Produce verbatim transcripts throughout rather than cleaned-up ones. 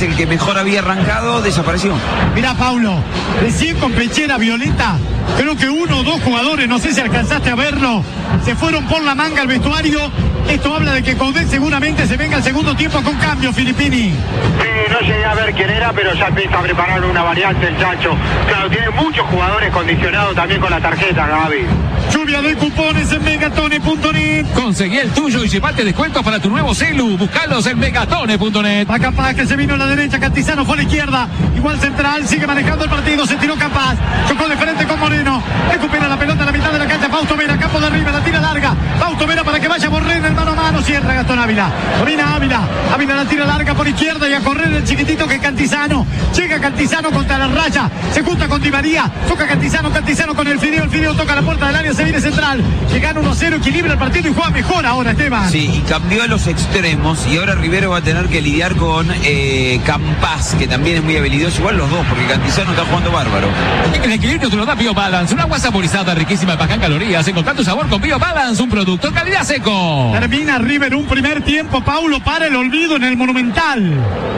el que mejor había arrancado, desapareció. Mirá, Paulo, recién con Pechera, Violeta, creo que uno o dos jugadores, no sé si alcanzaste a verlo, se fueron por la manga al vestuario. Esto habla de que Coudet seguramente se venga al segundo tiempo con cambio, Filippini. Sí, no llegué a ver quién era, pero ya empieza a preparar una variante el Chacho. Claro, tiene muchos jugadores condicionados también con la tarjeta, Gaby. Lluvia de cupones en megatone punto net. Conseguí el tuyo y llevate descuentos para tu nuevo celu. Buscalos en megatone punto net. Va Capaz, que se vino a la derecha, Cantizano fue a la izquierda. Igual central, sigue manejando el partido, se tiró Capaz. Chocó de frente con Moreno. Recupera la pelota a la mitad de la cancha. Fausto Vera, campo de arriba, la tira larga. Fausto Vera para que vaya Borré en el mano a mano. Cierra Gastón Ávila. Domina Ávila. Ávila la tira larga por izquierda y a correr el chiquitito que es Cantizano. Llega Cantizano contra la raya. Se junta con Di María. Toca Cantizano, Cantizano con el Fideo. El Fideo toca la puerta del área. Se viene central. Que gana uno a cero, equilibra el partido y juega mejor ahora, Esteban. Sí, y cambió a los extremos y ahora Rivero va a tener que lidiar con eh, Campas, que también es muy habilidoso. Igual los dos, porque Cantizano está jugando bárbaro. El equilibrio te lo da BioBalance, una agua saborizada riquísima y baja en calorías. Encontrar tu sabor con BioBalance, un producto calidad seco. Termina River un primer tiempo, Paulo, para el olvido en el Monumental.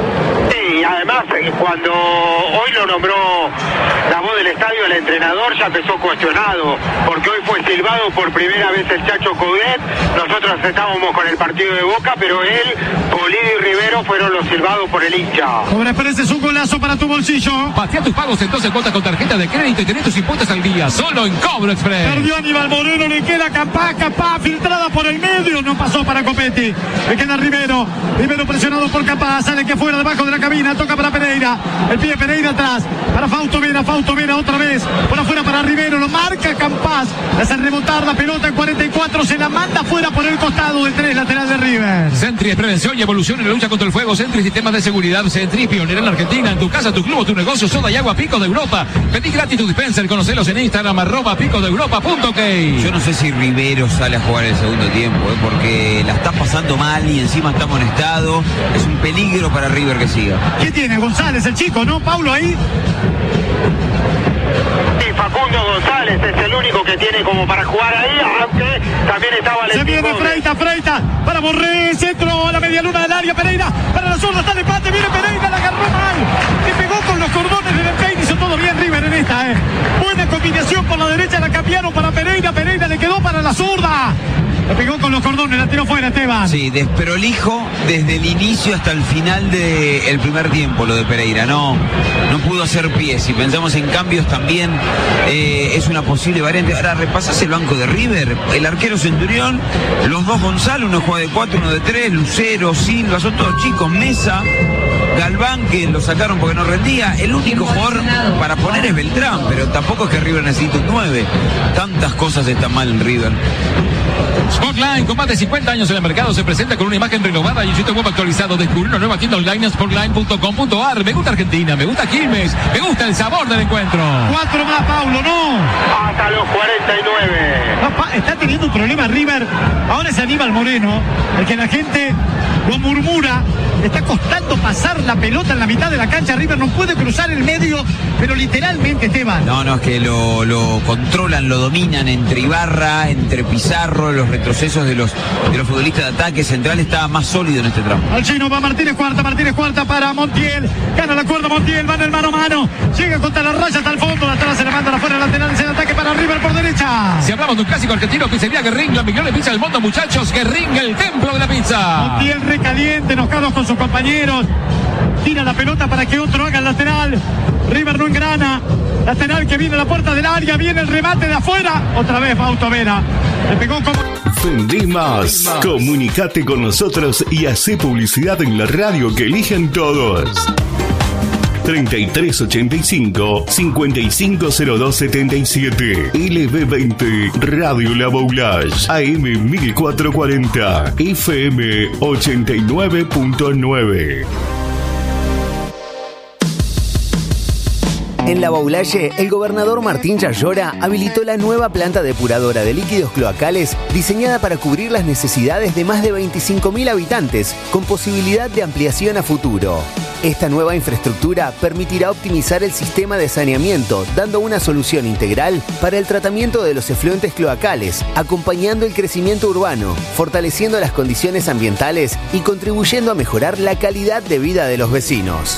Sí, además cuando hoy lo nombró la voz del estadio, el entrenador ya empezó cuestionado, porque hoy fue silbado por primera vez el Chacho Coudet. Nosotros estábamos con el partido de Boca, pero él, Polido y Rivero fueron los silbados por el hincha. Cobra Express es un golazo para tu bolsillo. Patea tus pagos entonces cuotas con tarjeta de crédito y tenés tus impuestos al día, solo en Cobro Express. Perdió Aníbal Moreno, le queda Capaz, Capaz, filtrada por el medio, no pasó para Copetti. Le queda Rivero, Rivero presionado por Capaz, sale que afuera, debajo de la cabina, toca para Pereira, el pie Pereira atrás, para Fausto Vera, Fausto Vera otra vez, por afuera para Rivero, lo marca Campas, hace rebotar la pelota en cuarenta y cuatro, se la manda fuera por el costado del tres lateral de River. Sentry es prevención y evolución en la lucha contra el fuego. Sentry, sistemas de seguridad. Sentry, pionera en la Argentina, en tu casa, tu club, tu negocio. Soda y agua Pico de Europa. Pedí gratis tu dispenser, conocelos en Instagram, arroba pico de europa punto ok. Yo no sé si Rivero sale a jugar el segundo tiempo, ¿eh? Porque la está pasando mal y encima está amonestado. Es un peligro para River que siga. ¿Qué tiene González, el chico, no? Paulo ahí. Sí, Facundo González es el único que tiene como para jugar ahí, aunque también estaba el Se viene Freita, Freita, para Borré, centro a la media luna del área, Pereira, para la zurda, está el empate, viene Pereira, la agarró mal, le pegó con los cordones del empeine, hizo todo bien River en esta, eh. Buena combinación por la derecha, la cambiaron para Pereira, Pereira le quedó para la zurda. Le pegó con los cordones, la tiró fuera, Esteban. Sí, desprolijo desde el inicio hasta el final del primer tiempo lo de Pereira. No, no pudo hacer pie. Si pensamos en cambios también eh, es una posible variante. Ahora repasás el banco de River. El arquero Centurión, los dos Gonzalo, uno juega de cuatro, uno de tres, Lucero, Silva, son todos chicos, Mesa, Galván, que lo sacaron porque no rendía. El único jugador para poner es Beltrán, pero tampoco es que River necesite un nueve. Tantas cosas están mal en River. Sportline, con más de cincuenta años en el mercado, se presenta con una imagen renovada y un sitio web actualizado. Descubrir una nueva tienda online en sportline punto com punto ar. Me gusta Argentina, me gusta Quilmes, me gusta el sabor del encuentro. Cuatro más, Paulo, no. Hasta los cuarenta y nueve. Papá, está teniendo un problema River. Ahora es Aníbal Moreno, el que la gente lo murmura. Está costando pasar la pelota en la mitad de la cancha. River no puede cruzar el medio, pero literalmente, Esteban. No, no, es que lo, lo controlan, lo dominan entre Ibarra, entre Pizarro, los retrocesos de los, de los futbolistas de ataque. Central está más sólido en este tramo. Al chino va Martínez Cuarta, Martínez Cuarta para Montiel. Gana la cuerda Montiel, va en el mano a mano. Llega contra la raya hasta el fondo. De atrás se le manda afuera lateral. Es el ataque para River por derecha. Si hablamos de un clásico argentino, pizzería Guerrín, la mejor pizza del mundo, muchachos. Guerrín, el templo de la pizza. Montiel recaliente, enojados con sus compañeros. Tira la pelota para que otro haga el lateral. River no engrana. Lateral que viene a la puerta del área. Viene el remate de afuera. Otra vez Fausto Vera. Le pegó como... Vendí más. Comunicate con nosotros y hacé publicidad en la radio que eligen todos. treinta y tres ochenta y cinco, cincuenta y cinco cero dos setenta y siete. L B veinte Radio La Boulage. A M mil cuatrocientos cuarenta. F M ochenta y nueve punto nueve. En La Boulaye, el gobernador Martín Yayora habilitó la nueva planta depuradora de líquidos cloacales diseñada para cubrir las necesidades de más de veinticinco mil habitantes, con posibilidad de ampliación a futuro. Esta nueva infraestructura permitirá optimizar el sistema de saneamiento, dando una solución integral para el tratamiento de los efluentes cloacales, acompañando el crecimiento urbano, fortaleciendo las condiciones ambientales y contribuyendo a mejorar la calidad de vida de los vecinos.